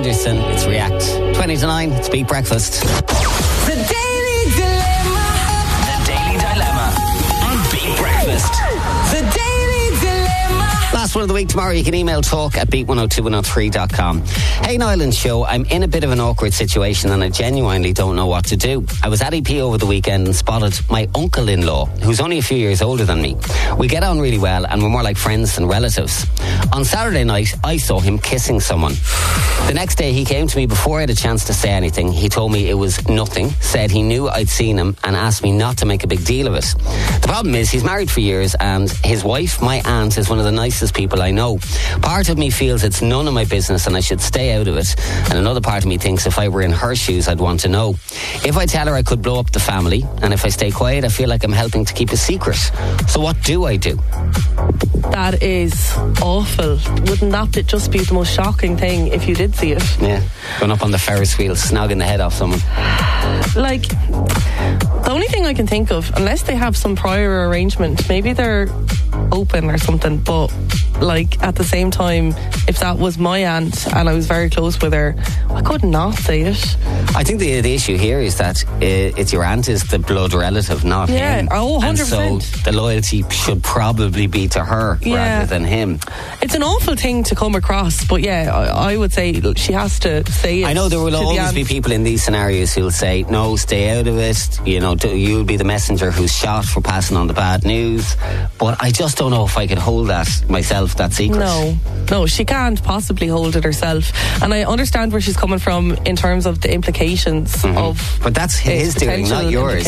Anderson. It's React. 20 to 9. It's Beat Breakfast. The Daily Dilemma. The Daily Dilemma on Beat Breakfast. The Daily Dilemma. Last one of the week tomorrow. You can email talk@beat102103.com. Hey Niall and Show, I'm in a bit of an awkward situation and I genuinely don't know what to do. I was at EP over the weekend and spotted my uncle-in-law, who's only a few years older than me. We get on really well and we're more like friends than relatives. On Saturday night, I saw him kissing someone. The next day he came to me before I had a chance to say anything. He told me it was nothing, said he knew I'd seen him and asked me not to make a big deal of it. The problem is he's married for years and his wife, my aunt, is one of the nicest people I know. Part of me feels it's none of my business and I should stay out of it, and another part of me thinks if I were in her shoes I'd want to know. If I tell her I could blow up the family, and if I stay quiet I feel like I'm helping to keep a secret. So what do I do? That is awful. Wouldn't that just be the most shocking thing if you did see it? Yeah, going up on the Ferris wheel, snogging the head off someone. Like, the only thing I can think of, unless they have some prior arrangement, maybe they're open or something, but like at the same time, if that was my aunt and I was very close with her, I could not say it. I think the issue here is that it's your aunt is the blood relative, not him. Yeah, 100%. And so the loyalty should probably be to her rather than him. It's an awful thing to come across, but yeah, I would say she has to say it. I know there will always be people in these scenarios who'll say, no, stay out of it, you know, you'll be the messenger who's shot for passing on the bad news, but I just don't know if I could hold that myself, that secret. No, she can't possibly hold it herself, and I understand where she's coming from in terms of the implications of, but that's his doing, not yours.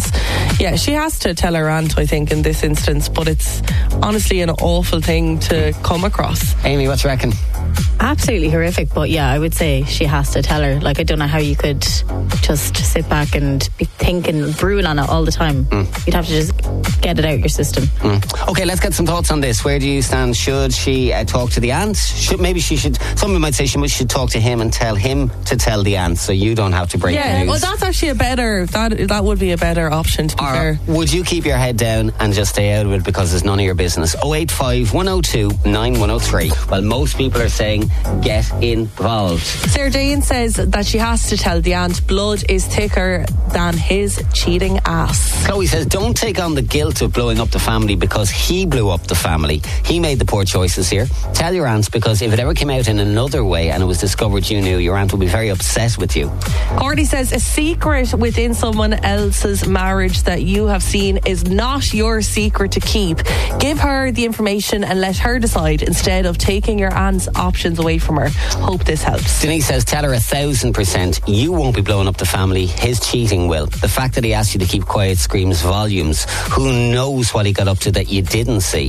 Yeah, she has to tell her aunt, I think, in this instance, but it's honestly an awful thing to come across. Amy, what do you reckon? Absolutely horrific, but yeah, I would say she has to tell her. Like, I don't know how you could just sit back and be thinking, brewing on it all the time. You'd have to just get it out your system. Okay, let's get some thoughts on this. Where do you stand? Should she talk to the aunt? Maybe she should. Someone might say she should talk to him and tell him to tell the aunt, so you don't have to break the news. Well, that's actually a better. That would be a better option, to be fair. Would you keep your head down and just stay out of it because it's none of your business? 085 102 9103. Well, most people are saying get involved. Sarah Jane says that she has to tell the aunt blood is thicker than his cheating ass. Chloe says don't take on the guilt of blowing up the family because he blew up the family. He made the poor choices here. Tell your aunt, because if it ever came out in another way and it was discovered you knew, your aunt will be very upset with you. Courtney says a secret within someone else's marriage that you have seen is not your secret to keep. Give her the information and let her decide instead of taking your aunt's options away from her. Hope this helps. Denise says tell her 1,000% you won't be blowing up the family, his cheating will. The fact that he asked you to keep quiet screams volumes. Who knows what he got up to that you didn't see?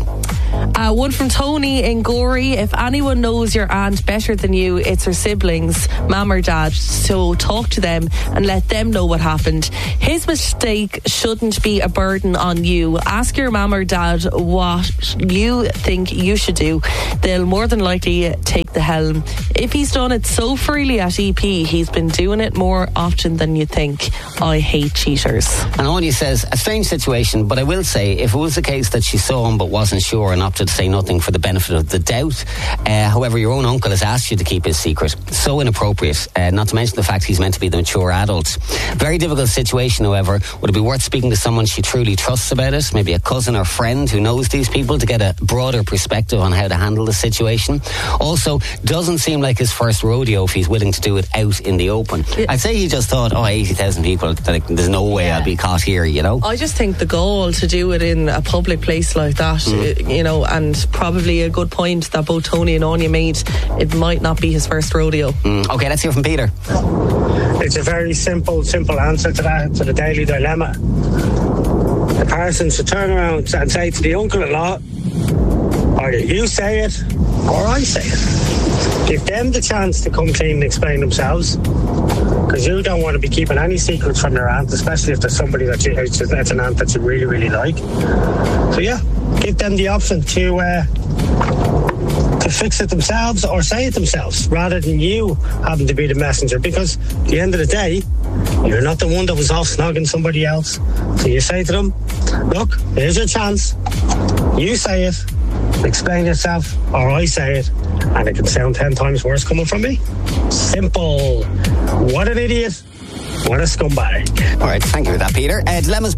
One from Tony in Gorey. If anyone knows your aunt better than you, it's her siblings, mum or dad, so talk to them and let them know what happened. His mistake shouldn't be a burden on you. Ask your mum or dad what you think you should do. They'll more than likely take the helm. If he's done it so freely at EP, he's been doing it more often than you think. I hate cheaters. And Anya says, a strange situation, but I will say, if it was the case that she saw him but wasn't sure and opted to say nothing for the benefit of the doubt, however, your own uncle has asked you to keep his secret. So inappropriate, not to mention the fact he's meant to be the mature adult. Very difficult situation, however. Would it be worth speaking to someone she truly trusts about it? Maybe a cousin or friend who knows these people to get a broader perspective on how to handle the situation. Also, doesn't seem like his first rodeo if he's willing to do it out in the open. Yeah. I'd say he just thought, 80,000 people, there's no way I'll be caught here, you know? I just think the goal to do it in a public place like that, you know, and probably a good point that both Tony and Anya made, it might not be his first rodeo. Okay, let's hear from Peter. It's a very simple answer to that, to the daily dilemma. The person should turn around and say to the uncle-in-law, either you say it or I say it. Give them the chance to come clean and explain themselves, because you don't want to be keeping any secrets from your aunt, especially if there's somebody that's an aunt that you really, really like. So yeah, give them the option to fix it themselves or say it themselves, rather than you having to be the messenger, because at the end of the day, you're not the one that was off snogging somebody else. So you say to them, look, here's your chance. You say it explain yourself, or I say it, and it can sound 10 times worse coming from me. Simple. What an idiot. What a scumbag. All right, thank you for that, Peter. Dilemma's